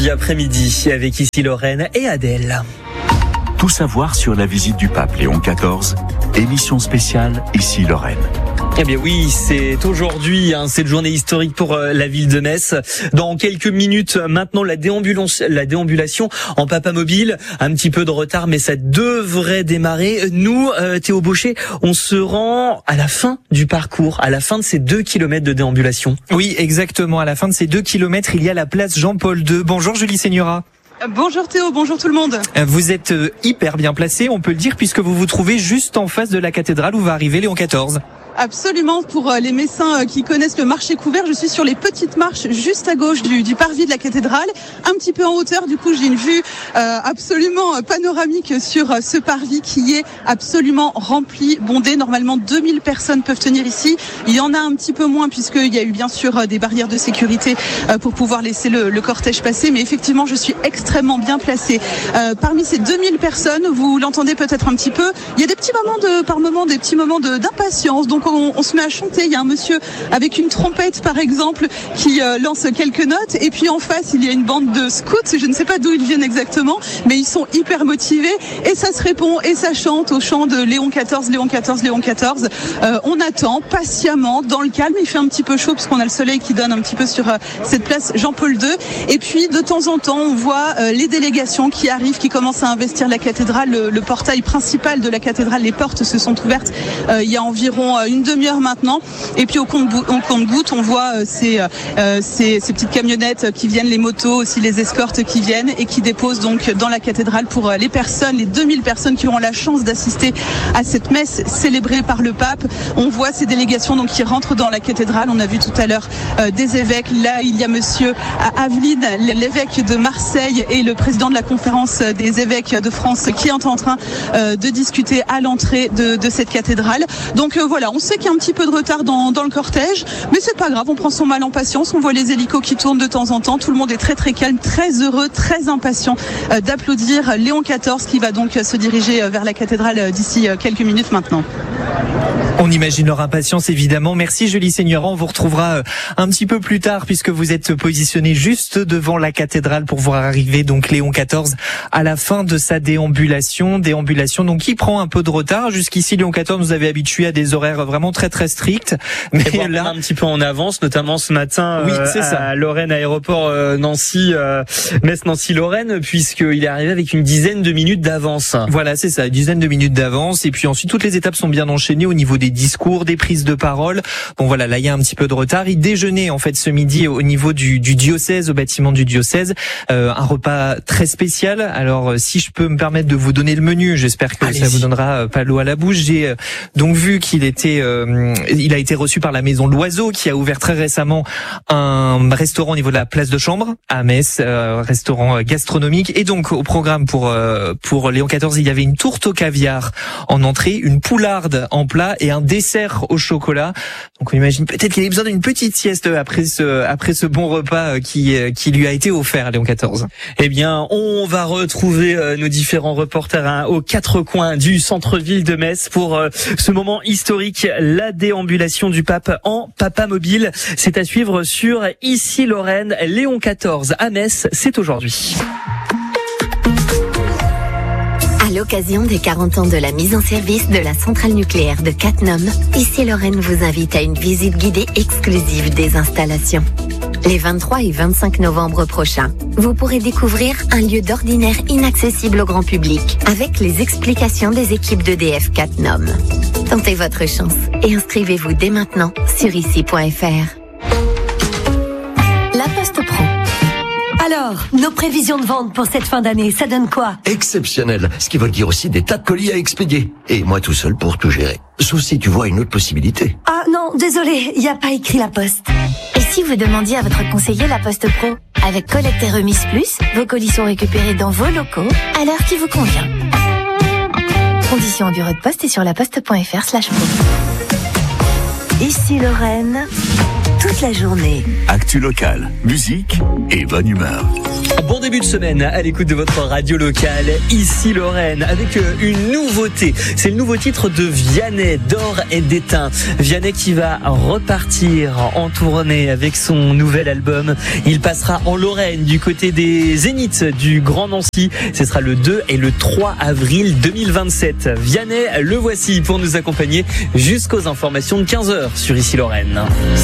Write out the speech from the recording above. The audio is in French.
vendredi après-midi avec ici Lorraine et Adèle. Tout savoir sur la visite du pape Léon XIV, émission spéciale ici Lorraine. Eh bien oui, c'est aujourd'hui cette journée historique pour la ville de Metz. Dans quelques minutes maintenant, la déambulation en papamobile. Un petit peu de retard, mais ça devrait démarrer. Nous, Théo Bauchet, on se rend à la fin du parcours, à la fin de ces 2 kilomètres de déambulation. Oui, exactement. À la fin de ces 2 kilomètres, il y a la place Jean-Paul II. Bonjour Julie Seigneura. Bonjour Théo, bonjour tout le monde. Vous êtes hyper bien placé, on peut le dire, puisque vous vous trouvez juste en face de la cathédrale où va arriver Léon XIV. Absolument, pour les Messins qui connaissent le marché couvert, je suis sur les petites marches juste à gauche du parvis de la cathédrale, un petit peu en hauteur. Du coup, j'ai une vue absolument panoramique sur ce parvis qui est absolument rempli, bondé. Normalement, 2000 personnes peuvent tenir ici. Il y en a un petit peu moins puisqu'il y a eu bien sûr des barrières de sécurité pour pouvoir laisser le cortège passer. Mais effectivement, je suis extrêmement bien placée. Parmi ces 2000 personnes, vous l'entendez peut-être un petit peu, il y a des petits moments des petits moments d'impatience. Donc on se met à chanter. Il y a un monsieur avec une trompette par exemple qui lance quelques notes, et puis en face il y a une bande de scouts. Je ne sais pas d'où ils viennent exactement, mais ils sont hyper motivés et ça se répond et ça chante au chant de Léon XIV, Léon XIV, Léon XIV. On attend patiemment dans le calme. Il fait un petit peu chaud parce qu'on a le soleil qui donne un petit peu sur cette place Jean-Paul II, et puis de temps en temps on voit les délégations qui arrivent, qui commencent à investir la cathédrale. Le portail principal de la cathédrale, les portes se sont ouvertes il y a environ une demi-heure maintenant, et puis au compte-gouttes on voit ces petites camionnettes qui viennent, les motos aussi, les escortes qui viennent et qui déposent donc dans la cathédrale pour les 2000 personnes qui auront la chance d'assister à cette messe célébrée par le pape. On voit ces délégations donc qui rentrent dans la cathédrale. On a vu tout à l'heure des évêques. Là il y a monsieur Aveline, l'évêque de Marseille, et le président de la conférence des évêques de France qui est en train de discuter à l'entrée de cette cathédrale. Donc voilà, on sait qu'il y a un petit peu de retard dans le cortège, mais c'est pas grave, on prend son mal en patience. On voit les hélicos qui tournent de temps en temps. Tout le monde est très très calme, très heureux, très impatient d'applaudir Léon XIV qui va donc se diriger vers la cathédrale d'ici quelques minutes maintenant. On imagine leur impatience évidemment. Merci Julie Seigneura, on vous retrouvera un petit peu plus tard puisque vous êtes positionné juste devant la cathédrale pour voir arriver donc Léon XIV à la fin de sa déambulation donc qui prend un peu de retard. Jusqu'ici Léon XIV nous avait habitués à des horaires vraiment très très stricts, mais là un petit peu en avance, notamment ce matin c'est à Lorraine aéroport Nancy Metz-Nancy-Lorraine, puisqu'il est arrivé avec une dizaine de minutes d'avance. Voilà, c'est ça, une dizaine de minutes d'avance, et puis ensuite toutes les étapes sont bien enchaînées au niveau des discours, des prises de parole. Bon voilà, là il y a un petit peu de retard. Il déjeunait en fait ce midi au niveau du diocèse, au bâtiment du diocèse, un repas très spécial. Alors si je peux me permettre de vous donner le menu, j'espère que ça vous donnera pas l'eau à la bouche. J'ai donc vu qu'il il a été reçu par la Maison de l'Oiseau qui a ouvert très récemment un restaurant au niveau de la place de Chambre à Metz, restaurant gastronomique. Et donc au programme pour Léon XIV, il y avait une tourte au caviar en entrée, une poularde en plat et un dessert au chocolat. Donc on imagine peut-être qu'il a besoin d'une petite sieste après ce bon repas qui lui a été offert à Léon XIV. Eh bien, on va retrouver nos différents reporters aux 4 coins du centre-ville de Metz pour ce moment historique, la déambulation du pape en papamobile. C'est à suivre sur Ici Lorraine. Léon XIV à Metz, c'est aujourd'hui. À l'occasion des 40 ans de la mise en service de la centrale nucléaire de Cattenom, Ici Lorraine vous invite à une visite guidée exclusive des installations. Les 23 et 25 novembre prochains, vous pourrez découvrir un lieu d'ordinaire inaccessible au grand public avec les explications des équipes d'EDF Cattenom. Tentez votre chance et inscrivez-vous dès maintenant sur ici.fr. La Poste Pro. Alors, nos prévisions de vente pour cette fin d'année, ça donne quoi? Exceptionnel, ce qui veut dire aussi des tas de colis à expédier. Et moi tout seul pour tout gérer. Sauf si tu vois une autre possibilité. Ah non, désolé, il n'y a pas écrit La Poste. Et si vous demandiez à votre conseiller La Poste Pro? Avec collecte et remise plus, vos colis sont récupérés dans vos locaux à l'heure qui vous convient. Conditions au bureau de poste et sur laposte.fr/pro. Ici Lorraine, toute la journée. Actu locale, musique et bonne humeur. Bon début de semaine à l'écoute de votre radio locale, ici Lorraine, avec une nouveauté. C'est le nouveau titre de Vianney, d'or et d'étain. Vianney qui va repartir en tournée avec son nouvel album. Il passera en Lorraine du côté des Zéniths du Grand Nancy. Ce sera le 2 et le 3 avril 2027. Vianney, le voici pour nous accompagner jusqu'aux informations de 15h sur ici Lorraine.